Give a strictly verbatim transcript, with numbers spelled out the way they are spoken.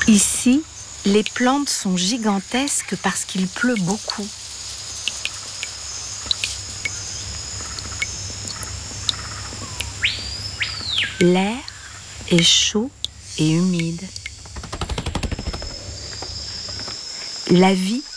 Ici, les plantes sont gigantesques parce qu'il pleut beaucoup. L'air est chaud et humide. La vie